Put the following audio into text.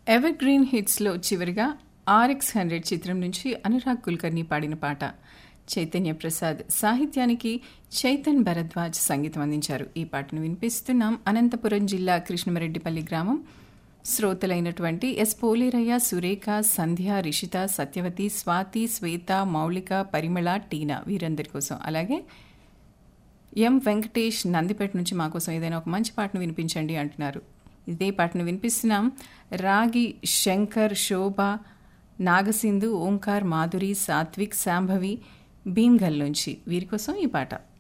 Ever green హిట్స్లో చివరిగా RX100 చిత్రం నుంచి అనురాగ్ కుల్కర్ని పాడిన పాట. చైతన్య ప్రసాద్ సాహిత్యానికి చైతన్ భరద్వాజ్ సంగీతం అందించారు. ఈ పాటను వినిపిస్తున్నాం. అనంతపురం జిల్లా కృష్ణమరెడ్డిపల్లి గ్రామం శ్రోతలైనటువంటి ఎస్ పోలేరయ్య, సురేఖ, సంధ్య, రిషిత, సత్యవతి, స్వాతి, శ్వేత, మౌళిక, పరిమళ, టీనా వీరందరి కోసం. అలాగే ఎం వెంకటేష్ నందిపేట నుంచి మా కోసం ఏదైనా ఒక మంచి పాటను వినిపించండి అంటున్నారు. ఇదే పాటను వినిపిస్తున్నాం. రాగి, శంకర్, శోభ, నాగసింధు, ఓంకార్, మాధురి, సాత్విక్, శాంభవి భీమ్గల్ నుంచి వీరి కోసం ఈ పాట.